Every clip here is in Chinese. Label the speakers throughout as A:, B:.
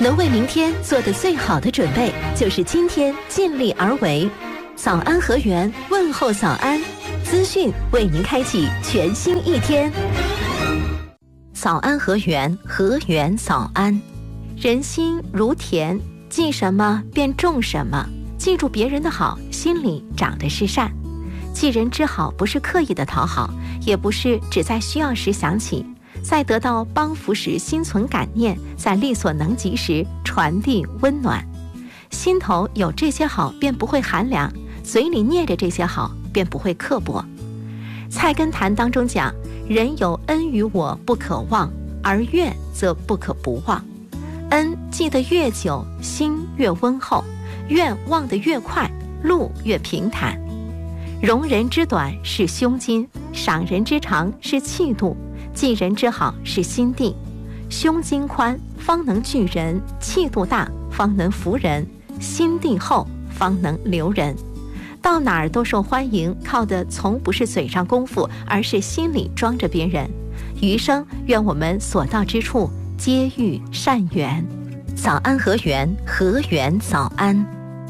A: 能为明天做的最好的准备，就是今天尽力而为。早安河源，问候早安，资讯为您开启全新一天。早安河源，河源早安。人心如田，记什么便种什么。记住别人的好，心里长的是善。记人之好，不是刻意的讨好，也不是只在需要时想起，在得到帮扶时心存感念，在力所能及时传递温暖。心头有这些好，便不会寒凉；嘴里念着这些好，便不会刻薄。菜根谭当中讲，人有恩于我不可忘，而怨则不可不忘。恩记得越久，心越温厚；怨忘得越快，路越平坦。容人之短是胸襟，赏人之长是气度，记人之好是心地。胸襟宽方能聚人，气度大方能服人，心地厚方能留人。到哪儿都受欢迎，靠的从不是嘴上功夫，而是心里装着别人。余生愿我们所到之处皆遇善缘。早安河源，河源早安。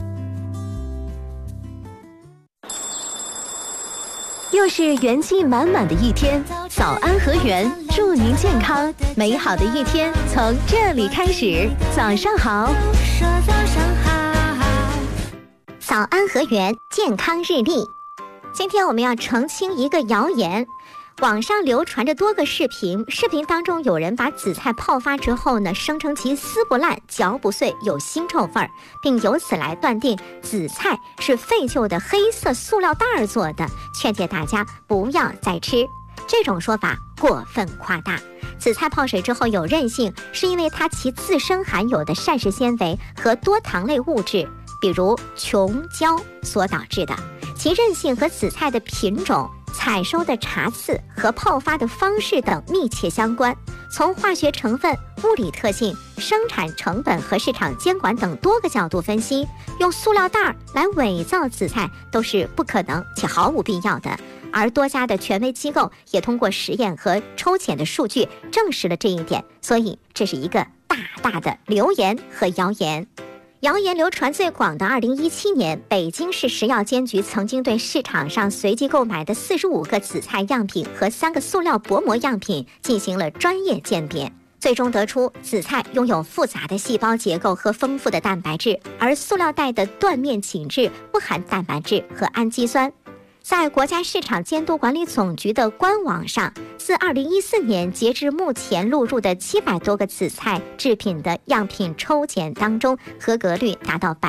A: 又是元气满满的一天，早安河源，祝您健康，美好的一天从这里开始。早上好，说早上好。早安河源健康日历，今天我们要澄清一个谣言。网上流传着多个视频当中有人把紫菜泡发之后呢，声称其撕不烂、嚼不碎、有腥臭味儿，并由此来断定紫菜是废旧的黑色塑料袋做的，劝诫大家不要再吃。这种说法过分夸大。紫菜泡水之后有韧性，是因为它其自身含有的膳食纤维和多糖类物质，比如琼胶所导致的。其韧性和紫菜的品种、采收的茬次和泡发的方式等密切相关。从化学成分、物理特性、生产成本和市场监管等多个角度分析，用塑料袋来伪造紫菜都是不可能且毫无必要的。而多家的权威机构也通过实验和抽检的数据证实了这一点，所以这是一个大大的流言和谣言。谣言流传最广的2017年，北京市食药监局曾经对市场上随机购买的45个紫菜样品和3个塑料薄膜样品进行了专业鉴别，最终得出紫菜拥有复杂的细胞结构和丰富的蛋白质，而塑料袋的断面紧致，不含蛋白质和氨基酸。在国家市场监督管理总局的官网上，自2014年截至目前录入的700多个紫菜制品的样品抽检当中，合格率达到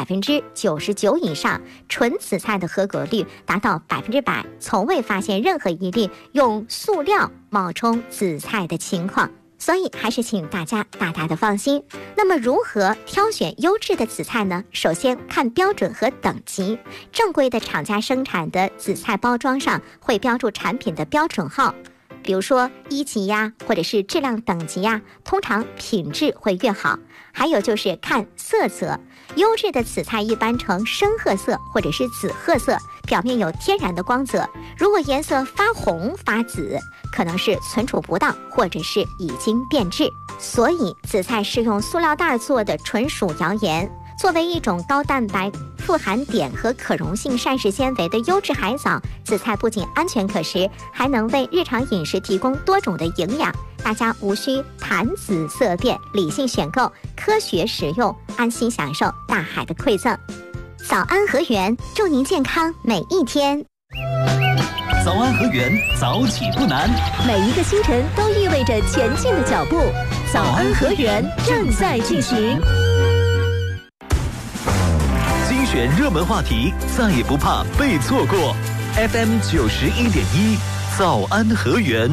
A: 99%以上，纯紫菜的合格率达到100%，从未发现任何一例用塑料冒充紫菜的情况。所以还是请大家大大的放心。那么如何挑选优质的紫菜呢？首先看标准和等级，正规的厂家生产的紫菜包装上会标注产品的标准号，比如说1级呀，或者是质量等级呀，通常品质会越好。还有就是看色泽，优质的紫菜一般呈深褐色或者是紫褐色，表面有天然的光泽。如果颜色发红发紫，可能是存储不当或者是已经变质。所以紫菜是用塑料袋做的纯属谣言。作为一种高蛋白、富含碘和可溶性膳食纤维的优质海藻，紫菜不仅安全可食，还能为日常饮食提供多种的营养。大家无需谈紫色变，理性选购，科学食用，安心享受大海的馈赠。早安河源，祝您健康每一天。
B: 早安河源，早起不难，
A: 每一个清晨都意味着前进的脚步。早安河源正在进行。
B: 精选热门话题，再也不怕被错过。FM 91.1，早安河源。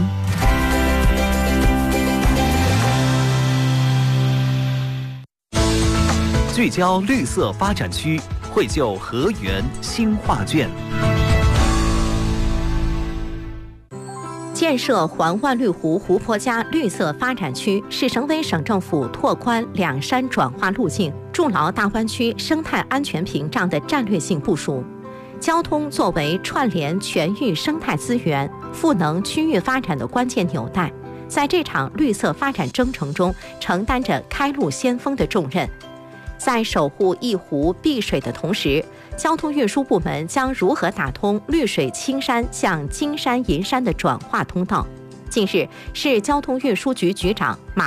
B: 聚焦绿色发展区，绘就河源新画卷。
A: 建设环万绿湖湖泊加绿色发展区是省委省政府拓宽两山转化路径、筑牢大湾区生态安全屏障的战略性部署。交通作为串联全域生态资源、赋能区域发展的关键纽带， 在这场绿色发展征程中承担着开路先锋的重任。在守护一湖碧水的同时，交通运输部门将如何打通绿水青山向金山银山的转化通道？近日，市交通运输局局长马